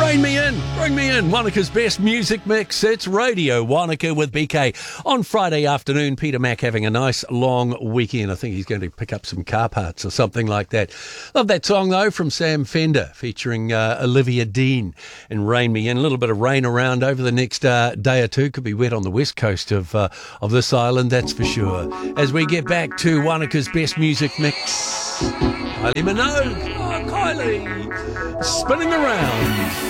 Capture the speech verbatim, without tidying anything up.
Rain me in, bring me in. Wanaka's best music mix. It's Radio Wanaka with B K. On Friday afternoon, Peter Mack having a nice long weekend. I think he's going to pick up some car parts or something like that. Love that song though from Sam Fender featuring uh, Olivia Dean and Rain Me In. A little bit of rain around over the next uh, day or two. Could be wet on the west coast of uh, of this island, that's for sure. As we get back to Wanaka's best music mix. Kylie Minogue. Oh, Kylie. Spinning around.